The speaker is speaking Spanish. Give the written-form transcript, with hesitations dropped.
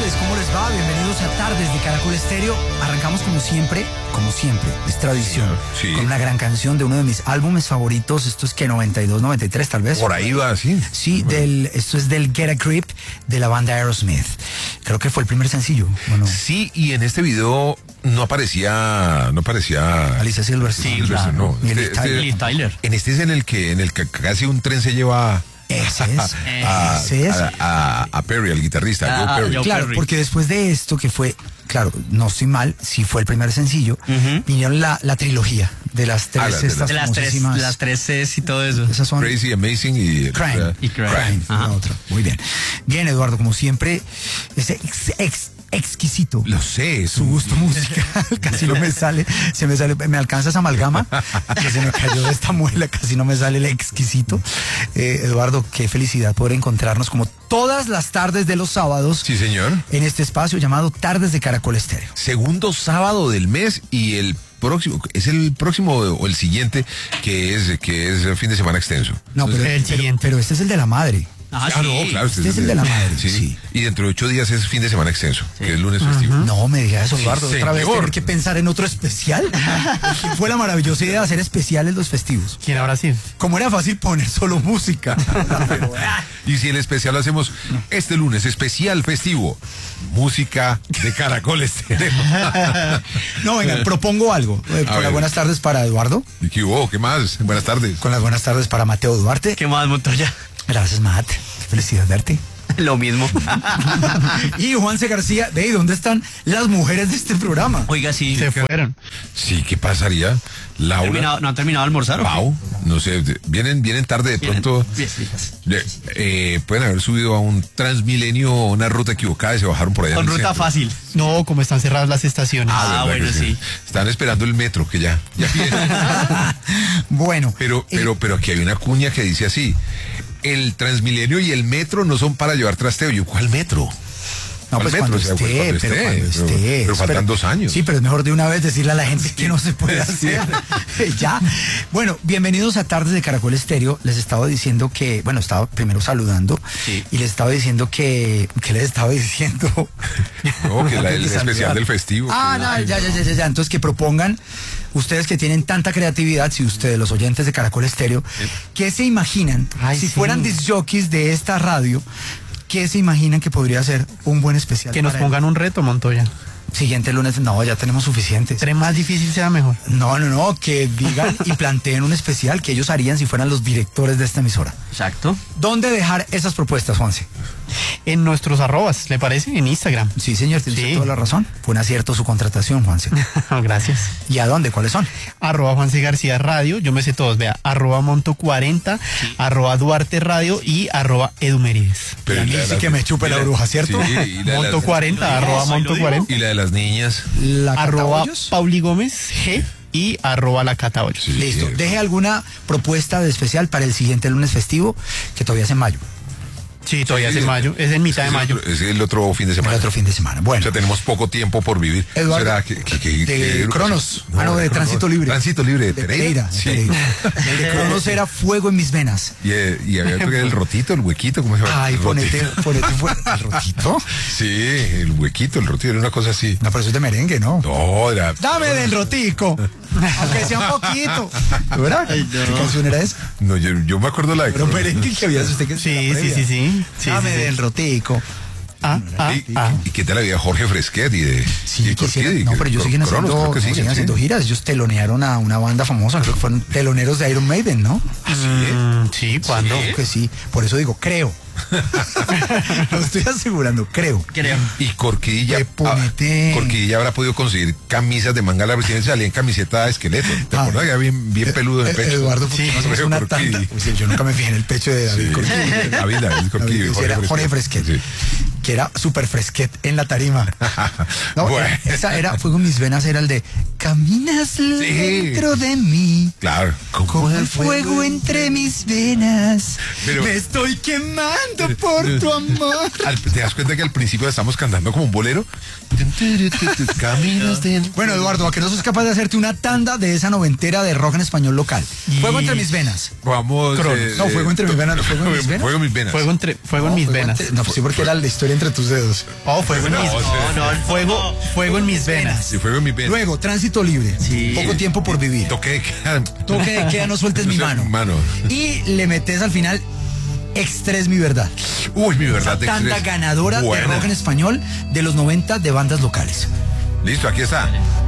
tardes, ¿cómo les va? Bienvenidos a Tardes de Caracol Estéreo. Arrancamos como siempre, es tradición, sí, con una gran canción de uno de mis álbumes favoritos. Esto es que 92, 93 tal vez. Por ahí va, sí. Sí, esto es del Get a Grip de la banda Aerosmith. Creo que fue el primer sencillo, ¿o no? Sí, y en este video no aparecía Alicia Silverstone. Sí, claro. No. Liv Tyler. En este es en el que casi un tren se lleva Ese es. a Perry, al guitarrista, Joe Perry. Joe Claro, Perry. porque después de esto, que fue, claro, no estoy mal, sí fue el primer sencillo, vinieron la trilogía de las tres estas De famosísimas. las tres Cs y todo eso. Esas son Crazy, Amazing y Crime. Crime. Ajá. La otra. Muy bien. Bien, Eduardo, como siempre, ese exquisito. Lo sé, Su gusto musical casi no me sale, me alcanza esa amalgama que se me cayó de esta muela, casi no me sale el exquisito. Eduardo, qué felicidad poder encontrarnos como todas las tardes de los sábados. Sí, señor. En este espacio llamado Tardes de Caracol Estéreo. Segundo sábado del mes y el próximo o el siguiente que es fin de semana extenso. No, Entonces, pero este es el de la madre. Ah, no, claro, Este es el de la madre. Sí. Y dentro de 8 días es fin de semana extenso, que es lunes festivo. No me digas eso, Eduardo. Sí, otra vez señor. tener que pensar en otro especial. Fue la maravillosa idea de hacer especiales los festivos. ¿Quién habrá sido? Como era fácil poner solo música. Y si el especial lo hacemos este lunes, especial festivo, música de Caracol Estéreo. No, venga, propongo algo. Con ver. las buenas tardes para Eduardo. ¿Y qué hubo? ¿Qué más? Buenas tardes. Con las buenas tardes para Mateo Duarte. ¿Qué más, Montoya? Gracias, Matt. Qué felicidad verte. Lo mismo. Y Juanse García. ¿De dónde están las mujeres de este programa? Oiga, sí. Se fueron. Sí, ¿qué pasaría? Laura, ¿No han terminado de almorzar o qué? Pau, no sé, vienen tarde de pronto. Pueden haber subido a un Transmilenio una ruta equivocada y se bajaron por allá. Con en el ruta centro. fácil. No, como están cerradas las estaciones. Ah, ¿Verdad bueno, que sí. Están esperando el metro, que ya viene. Bueno. Pero aquí hay una cuña que dice así: el Transmilenio y el metro no son para llevar trasteo. Yo, ¿cuál metro? No, pues cuando esté, Pero faltan 2 años. Sí, pero es mejor de una vez decirle a la gente que no se puede hacer. Ya. Bueno, bienvenidos a Tardes de Caracol Estéreo. Les estaba diciendo que, bueno, estaba primero saludando. Sí. Y les estaba diciendo ¿qué les estaba diciendo? No, que el Saludar. especial del festivo. No, ya. Entonces que propongan, ustedes que tienen tanta creatividad, si ustedes, los oyentes de Caracol Estéreo, ¿qué se imaginan si fueran disc jockeys de esta radio? ¿Qué se imaginan que podría ser un buen especial? Que nos para pongan un reto, Montoya. siguiente lunes? No, ya tenemos suficientes. Entre más difícil sea mejor. No, que digan y planteen un especial que ellos harían si fueran los directores de esta emisora. Exacto. ¿Dónde dejar esas propuestas, Juanse? En nuestros arrobas, ¿le parece? En Instagram. Sí, señor, tiene Sí. toda la razón. Fue un acierto su contratación, Juanse. Gracias. ¿Y a dónde? ¿Cuáles son? @ Juanse García Radio, yo me sé todos, vea, @ Monto40, @ Duarte Radio y @ Edumerides. Pero Y a mí sí que me chupe la bruja, ¿cierto? Sí, y la de las- Monto40, @ Monto40, y la de las niñas. La Cata @ Hoyos. Pauli Gómez G y @ La Cata Hoyos. Sí, Listo. sí. Deje alguna propuesta de especial para el siguiente lunes festivo, que todavía es en mayo. Sí, todavía es en mayo, es en mitad de mayo. Es el otro fin de El semana. otro fin de semana. O Bueno. sea, tenemos poco tiempo por vivir. Eduardo, ¿Será de Cronos. De Tránsito Libre. Tránsito Libre de Pereira. de Sí. Pereira. El de Cronos era Fuego en mis venas. Y había otro que era el rotito, el huequito, ¿cómo se llama? Ay, El ponete rotito. ¿el rotito? Sí, el huequito, el rotito, era una cosa así. No, pero eso es de merengue, ¿no? No, era... Dame del rotico, aunque sea un poquito. ¿Verdad? ¿Qué canción era esa? No, yo me acuerdo la de Pero Cronos. merengue que había usted que Sí. Dame sí. del rotico. ¿Y qué tal había Jorge Fresquet y de... Sí, y Corquidi, no, pero ellos siguen Cronos, haciendo, creo que siguen, siguen haciendo sí. giras. Ellos telonearon a una banda famosa, creo que fueron teloneros de Iron Maiden, ¿no? Sí, ¿cuándo? Creo que sí. Por eso digo, creo. Lo estoy asegurando, creo. Y Corquidilla, Ponete. Corquidilla habrá podido conseguir camisas de manga larga, recién salía en camiseta de esqueleto. ¿Te Ah. acuerdas que era bien peludo en el pecho? Eduardo, ¿por qué no hacemos una Corquidi. tanda? Uy, sí, yo nunca me fijé en el pecho de David Sí. Corquidi. David Corquidi, David, sí, era Jorge Fresquet. Sí. Que era súper fresquet en la tarima. No, Bueno. esa era, Fuego en mis venas era el de Caminas dentro de mí. Claro. Como el fuego entre mis venas. Pero- me estoy quemando por tu amor. ¿Te das cuenta que al principio estamos cantando como un bolero? Caminas de... Bueno, Eduardo, ¿a que no sos capaz de hacerte una tanda de esa noventera de rock en español local? Fuego entre mis venas. Vamos. No, fuego entre mis venas. ¿Fuego en mis venas? Fuego en mis venas. Fuego en mis Fuego venas. no, pues sí, porque era la historia entre tus dedos. Oh, fuego en mis fuego en mis venas. Sí, fuego en mis venas. Luego, tránsito libre. Sí. Poco tiempo por vivir. Toque de queda. Toque de queda, no sueltes mi mano. Y le metes al final Extres mi verdad. Uy, mi verdad. Esa tanda Express. ganadora Buena. de rock en español de los 90 de bandas locales. Listo, aquí está.